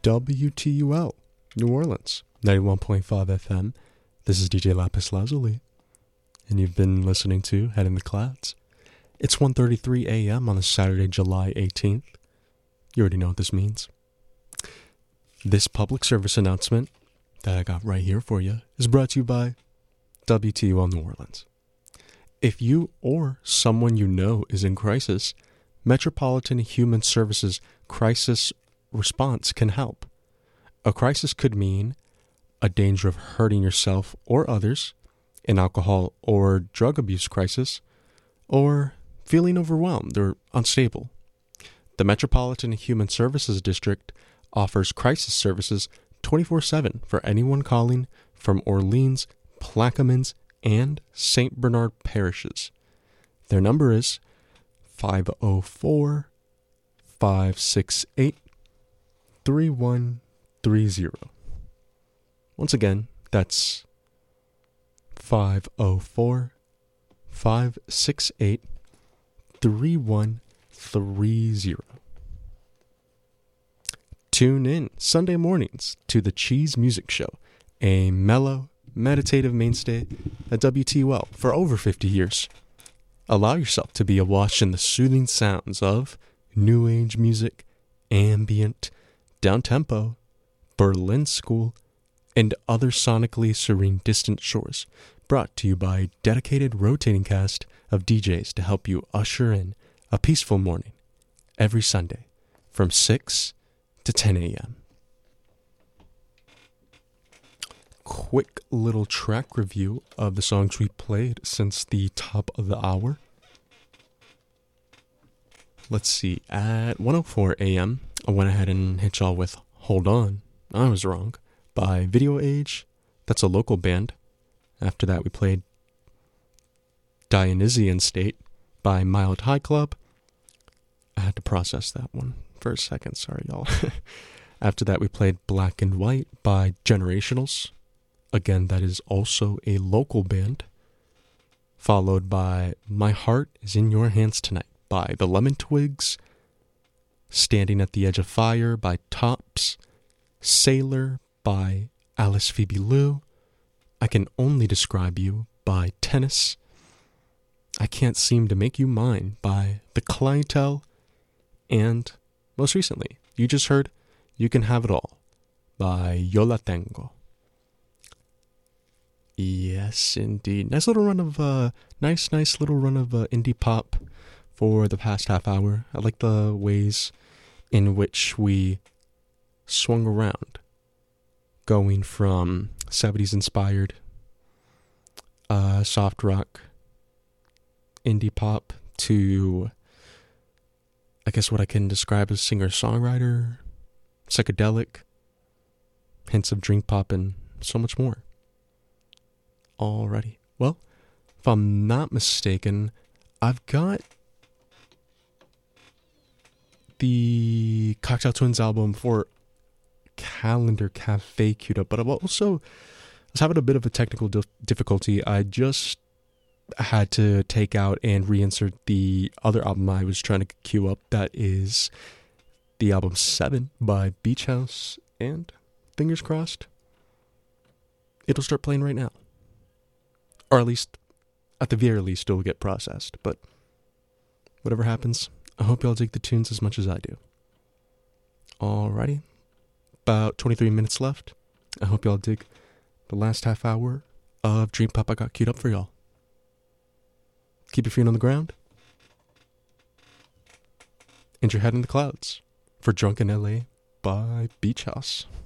WTUL, New Orleans, 91.5 FM. This is DJ Lapis Lazuli, and you've been listening to Head in the Clouds. It's 1:33 a.m. on a Saturday, July 18th. You already know what this means. This public service announcement that I got right here for you is brought to you by WTUL New Orleans. If you or someone you know is in crisis, Metropolitan Human Services Crisis Response can help. A crisis could mean a danger of hurting yourself or others, an alcohol or drug abuse crisis, or feeling overwhelmed or unstable. The Metropolitan Human Services District offers crisis services 24/7 for anyone calling from Orleans, Plaquemines, and St. Bernard parishes. Their number is 504-568-3130. Once again, that's 504-568-3130. Tune in Sunday mornings to the Cheese Music Show, a mellow, meditative mainstay at WTUL for over 50 years. Allow yourself to be awash in the soothing sounds of new age music, ambient, down-tempo, Berlin School, and other sonically serene distant shores, brought to you by a dedicated rotating cast of DJs to help you usher in a peaceful morning every Sunday from 6 to 10 a.m. Quick little track review of the songs we played since the top of the hour. Let's see, at 1:04 a.m., I went ahead and hit y'all with Hold On, I Was Wrong, by Video Age. That's a local band. After that, we played Dionysian State by Mild High Club. I had to process that one for a second, sorry y'all. After that, we played Black and White by Generationals. Again, that is also a local band. Followed by My Heart Is in Your Hands Tonight by the Lemon Twigs. Standing at the Edge of Fire by Tops. Sailor by Alice Phoebe Lou. I Can Only Describe You by Tennis. I Can't Seem to Make You Mine by The Clientele. And most recently, you just heard You Can Have It All by Yo La Tengo. Yes, indeed. Nice little run of nice little run of indie pop for the past half hour. I like the ways in which we swung around, going from 70s inspired soft rock, indie pop to, I guess, what I can describe as singer-songwriter, psychedelic, hints of dream pop, and so much more. Alrighty. Well, if I'm not mistaken, I've got the Cocktail Twins album for Calendar Cafe queued up, but I was having a bit of a technical difficulty. I just had to take out and reinsert the other album I was trying to queue up. That is the album 7 by Beach House, and fingers crossed, it'll start playing right now. Or at least, at the very least, it'll get processed. But whatever happens, I hope y'all dig the tunes as much as I do. Alrighty. About 23 minutes left. I hope y'all dig the last half hour of Dream Pop I got queued up for y'all. Keep your feet on the ground. And your head in the clouds for Drunken LA by Beach House.